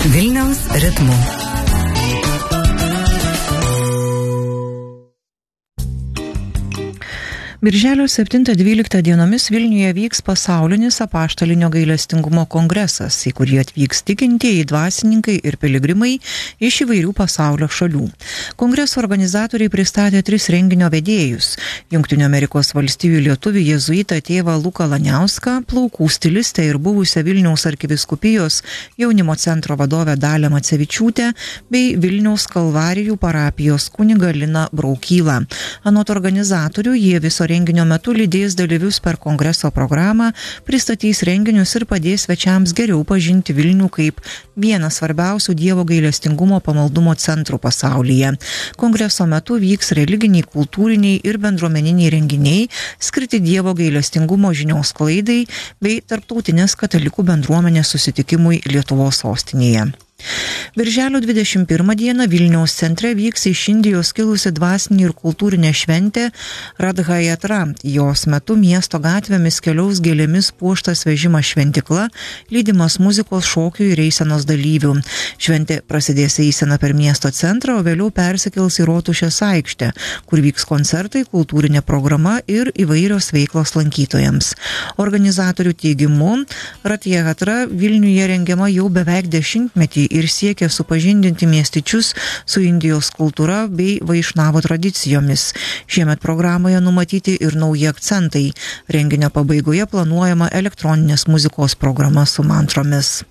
Vilniaus ritmu. Birželio 7-12 dienomis Vilniuje vyks pasaulinis apaštalinio gailestingumo kongresas, į kurį atvyks tikintieji dvasininkai ir piligrimai iš įvairių pasaulio šalių. Kongreso organizatoriai pristatė 3 renginio vedėjus – Jungtinių Amerikos valstijų lietuvį jėzuitą tėvą Luką Laniauską, plaukų stilistę ir buvusią Vilniaus arkivyskupijos jaunimo centro vadovę Dalią Macevičiūtę bei Vilniaus Kalvarijų parapijos kunigą Liną Braukylą. Anot organizatorių, jie viso renginio metu lydės dalyvius per kongreso programą, pristatys renginius ir padės svečiams geriau pažinti Vilnių kaip vieną svarbiausių Dievo gailestingumo pamaldumo centrų pasaulyje. Kongreso metu vyks religiniai, kultūriniai ir bendruomeniniai renginiai, skirti Dievo gailestingumo žinios sklaidai bei tarptautinės katalikų bendruomenės susitikimui Lietuvos sostinėje. Birželio 21 dieną Vilniaus centre vyks iš Indijos kilusi dvasinė ir kultūrinė šventė Radha Jatra. Jos metu miesto gatvėmis keliaus gėlėmis puoštas vežimas šventikla, lydimas muzikos, šokių ir eisenos dalyvių. Šventė prasidės eisena per miesto centrą, o vėliau persikels į Rotušės aikštę, kur vyks koncertai, kultūrinė programa ir įvairios veiklos lankytojams. Organizatorių teigimu, Radha Jatra Vilniuje rengiama jau beveik 10-metį ir siekia supažindinti miestiečius su Indijos kultūra bei vaišnavo tradicijomis. Šiemet programoje numatyti ir nauji akcentai. Renginio pabaigoje planuojama elektroninės muzikos programa su mantromis.